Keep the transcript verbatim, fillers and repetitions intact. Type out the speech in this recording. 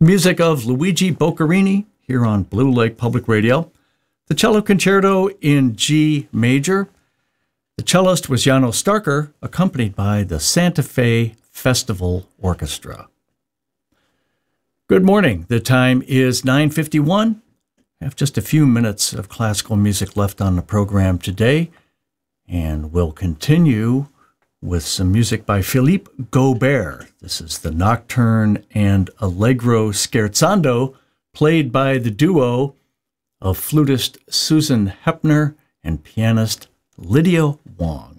Music of Luigi Boccherini here on Blue Lake Public Radio. The cello concerto in G major. The cellist was Jano Starker, accompanied by the Santa Fe Festival Orchestra. Good morning. The time is nine fifty-one. I have just a few minutes of classical music left on the program today, and we'll continue with some music by Philippe Gaubert. This is the Nocturne and Allegro Scherzando, played by the duo of flutist Susan Hepner and pianist Lydia Wong.